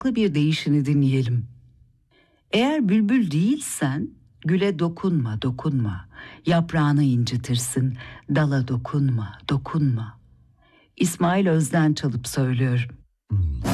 bir deyişini dinleyelim. Eğer bülbül değilsen güle dokunma, dokunma. Yaprağını incitirsin, dala dokunma, dokunma. İsmail Özden çalıp söylüyor.